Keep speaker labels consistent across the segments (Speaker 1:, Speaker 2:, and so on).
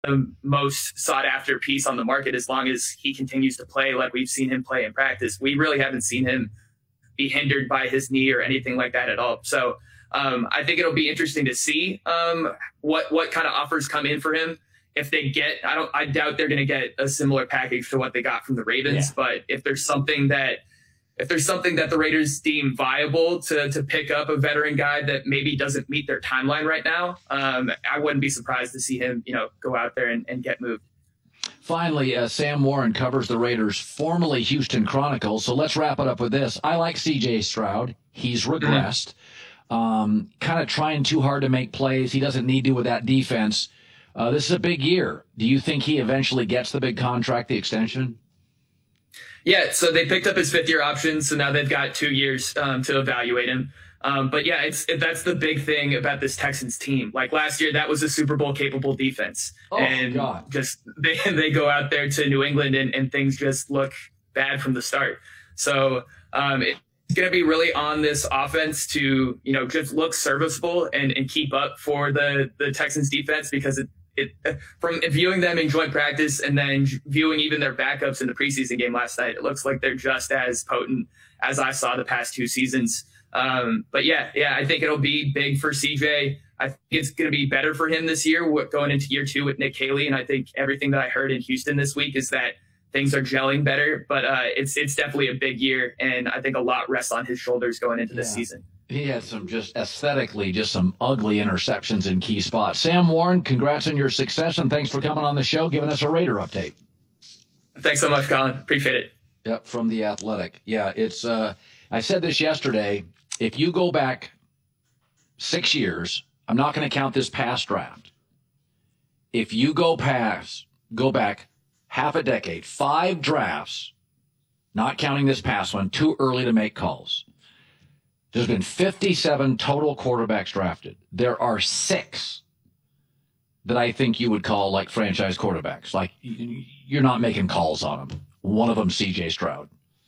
Speaker 1: the most sought after piece on the market as long as he continues to play like we've seen him play in practice. We really haven't seen him be hindered by his knee or anything like that at all. So I think it'll be interesting to see what kind of offers come in for him. If they get, I doubt they're going to get a similar package to what they got from the Ravens. Yeah. But if there's something that the Raiders deem viable to pick up a veteran guy that maybe doesn't meet their timeline right now, I wouldn't be surprised to see him, go out there and get moved.
Speaker 2: Finally, Sam Warren covers the Raiders, formerly Houston Chronicle. So let's wrap it up with this. I like C.J. Stroud. He's regressed. Kind of trying too hard to make plays. He doesn't need to with that defense. This is a big year. Do you think he eventually gets the big contract, the extension?
Speaker 1: Yeah, so they picked up his fifth-year option, so now they've got 2 years to evaluate him. But yeah, that's the big thing about this Texans team. Like last year, that was a Super Bowl capable defense. Just they go out there to New England and things just look bad from the start. So it's going to be really on this offense to, just look serviceable and keep up for the Texans defense, because it from viewing them in joint practice and then viewing even their backups in the preseason game last night, it looks like they're just as potent as I saw the past 2 seasons. But yeah, I think it'll be big for CJ. I think it's going to be better for him this year going into year 2 with Nick Haley. And I think everything that I heard in Houston this week is that things are gelling better, but it's definitely a big year. And I think a lot rests on his shoulders going into this season.
Speaker 2: He had some just aesthetically, just some ugly interceptions in key spots. Sam Warren, congrats on your success, and thanks for coming on the show, giving us a Raider update.
Speaker 1: Thanks so much, Colin. Appreciate it.
Speaker 2: Yep, from The Athletic. Yeah, it's. I said this yesterday. If you go back 6 years, I'm not going to count this past draft. If you go back half a decade, 5 drafts, not counting this past one, too early to make calls. There's been 57 total quarterbacks drafted. There are 6 that I think you would call like franchise quarterbacks. Like you're not making calls on them. One of them, C.J. Stroud.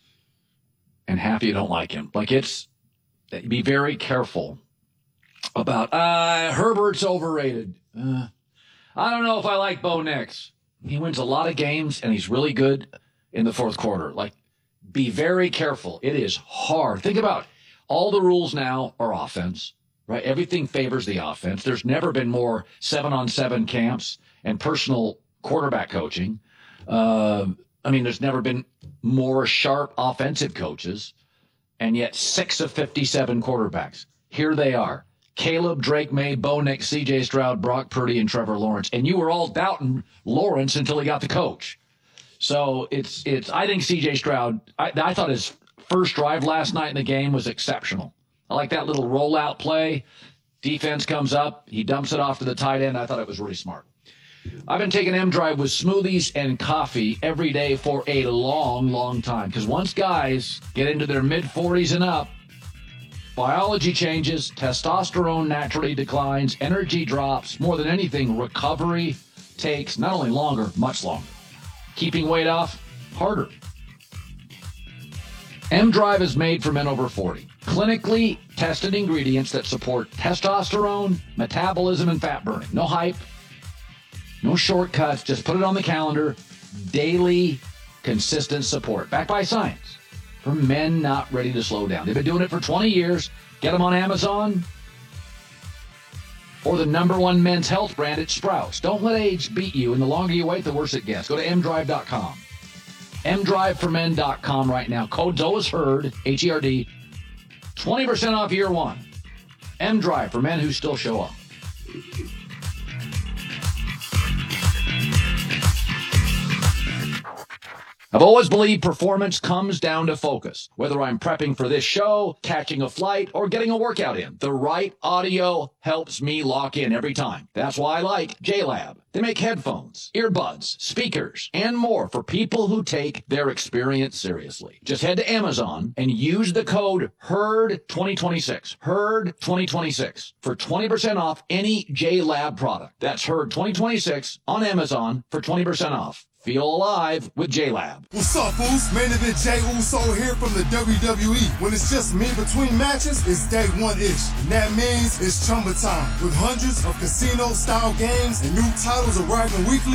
Speaker 2: And half of you don't like him. Be very careful about, Herbert's overrated. I don't know if I like Bo Nix. He wins a lot of games and he's really good in the fourth quarter. Be very careful. It is hard. Think about all the rules now are offense, right? Everything favors the offense. There's never been more 7-on-7 camps and personal quarterback coaching. There's never been more sharp offensive coaches, and yet 6 of 57 quarterbacks. Here they are. Caleb, Drake May, Bo Nix, C.J. Stroud, Brock Purdy, and Trevor Lawrence. And you were all doubting Lawrence until he got the coach. So I think C.J. Stroud, I thought his first drive last night in the game was exceptional. I like that little rollout play. Defense comes up. He dumps it off to the tight end. I thought it was really smart. I've been taking M-Drive with smoothies and coffee every day for a long, long time. Because once guys get into their mid-40s and up, biology changes, testosterone naturally declines, energy drops. More than anything, recovery takes not only longer, much longer. Keeping weight off, harder. M-Drive is made for men over 40. Clinically tested ingredients that support testosterone, metabolism, and fat burning. No hype, no shortcuts. Just put it on the calendar. Daily, consistent support. Backed by science. For men not ready to slow down. They've been doing it for 20 years. Get them on Amazon or the #1 men's health brand at Sprouts. Don't let age beat you, and the longer you wait, the worse it gets. Go to mdrive.com. mdriveformen.com right now. Code ZOASHERD, H-E-R-D, 20% off year 1. M-Drive for men who still show up. I've always believed performance comes down to focus. Whether I'm prepping for this show, catching a flight, or getting a workout in, the right audio helps me lock in every time. That's why I like JLab. They make headphones, earbuds, speakers, and more for people who take their experience seriously. Just head to Amazon and use the code HERD2026. HERD2026 for 20% off any JLab product. That's HERD2026 on Amazon for 20% off. Feel alive with J-Lab.
Speaker 3: What's up, fools? Main event Jey Uso here from the WWE. When it's just me between matches, it's day one-ish. And that means it's Chumba time. With hundreds of casino-style games and new titles arriving weekly,